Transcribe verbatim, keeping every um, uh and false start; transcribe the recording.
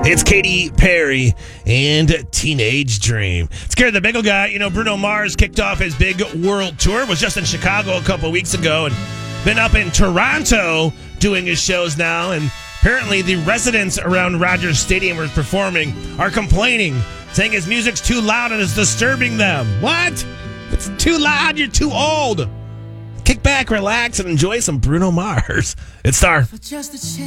It's Katy Perry and Teenage Dream. Scared the Bagel Guy. You know, Bruno Mars kicked off his big world tour, was just in Chicago a couple weeks ago, and been up in Toronto doing his shows now. And apparently the residents around Rogers Stadium where he's performing are complaining, saying his music's too loud and it's disturbing them. What? It's too loud, you're too old. Kick back, relax, and enjoy some Bruno Mars. It's Star.